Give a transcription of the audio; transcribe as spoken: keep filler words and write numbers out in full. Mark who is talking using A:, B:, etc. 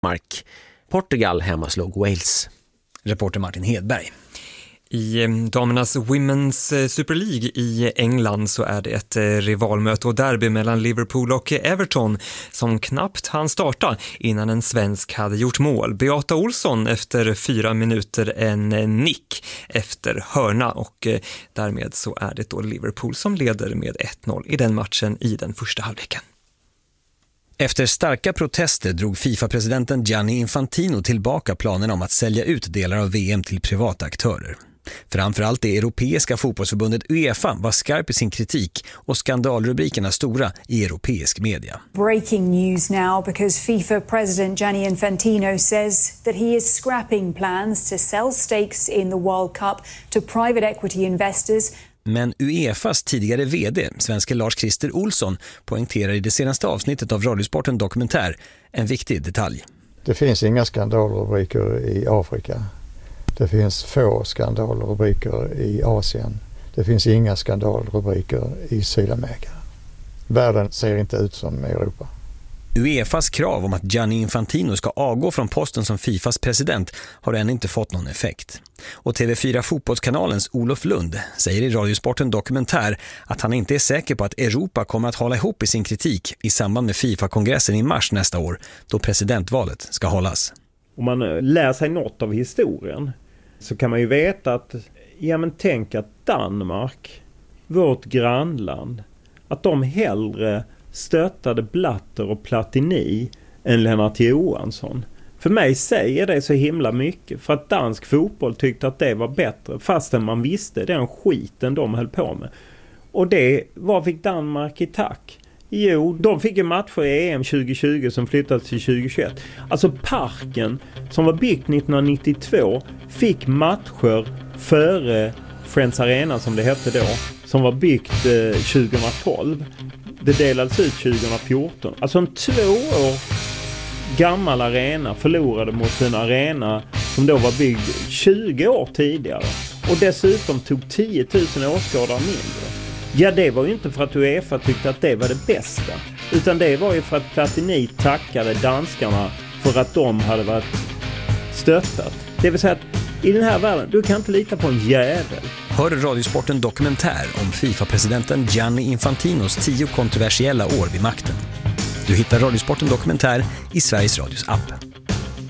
A: Mark. Portugal hemmaslog Wales.
B: Reporter Martin Hedberg.
C: I damernas Women's Super League i England så är det ett rivalmöte och derby mellan Liverpool och Everton som knappt hann starta innan en svensk hade gjort mål. Beata Olsson efter fyra minuter en nick efter hörna och därmed så är det då Liverpool som leder med ett noll i den matchen i den första halvleken.
B: Efter starka protester drog FIFA-presidenten Gianni Infantino tillbaka planen om att sälja ut delar av V M till privata aktörer. Framförallt det europeiska fotbollsförbundet UEFA var skarp i sin kritik och skandalrubrikerna stora i europeisk media.
D: Breaking news now because FIFA president Gianni Infantino says that he is scrapping plans to sell stakes in the World Cup to private equity investors.
B: Men UEFAs tidigare vd, svenske Lars-Christer Olsson, poängterar i det senaste avsnittet av Radiosporten Dokumentär en viktig detalj.
E: Det finns inga skandalrubriker i Afrika. Det finns få skandalrubriker i Asien. Det finns inga skandalrubriker i Sydamerika. Världen ser inte ut som Europa.
B: UEFAs krav om att Gianni Infantino ska avgå från posten som FIFAs president har ännu inte fått någon effekt. Och T V fyra Fotbollskanalens Olof Lund säger i Radiosporten Dokumentär att han inte är säker på att Europa kommer att hålla ihop i sin kritik i samband med FIFA-kongressen i mars nästa år då presidentvalet ska hållas.
F: Om man lär sig något av historien så kan man ju veta att, ja men tänk att Danmark, vårt grannland, att de hellre stöttade Blatter och Platini än Lennart Johansson. För mig säger det så himla mycket, för att dansk fotboll tyckte att det var bättre fastän man visste den skiten de höll på med. Och det, vad fick Danmark i tack? Jo, de fick ju matcher i E M tjugo tjugo som flyttades till tjugo tjugoett. Alltså Parken som var byggt nittonhundranittiotvå fick matcher före Friends Arena som det hette då, som var byggt eh, tjugohundratolv. Det delades ut tjugohundrafjorton. Alltså en två år gammal arena förlorade mot en arena som då var byggd tjugo år tidigare. Och dessutom tog tio tusen åskådare mindre. Ja, det var ju inte för att UEFA tyckte att det var det bästa. Utan det var ju för att Platini tackade danskarna för att de hade varit stöttat. Det vill säga att i den här världen, du kan inte lita på en jävel.
B: Hör Radiosporten Dokumentär om FIFA-presidenten Gianni Infantinos tio kontroversiella år vid makten. Du hittar Radiosporten Dokumentär i Sveriges Radios app.